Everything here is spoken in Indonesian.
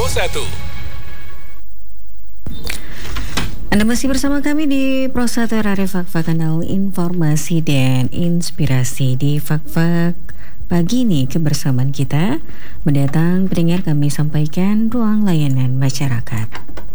Pro 1. Anda masih bersama kami di Pro 1 Radio Fak-Fak, kanal informasi dan inspirasi. Di Fak-Fak pagi ini kebersamaan kita mendatang pendengar, kami sampaikan ruang layanan masyarakat.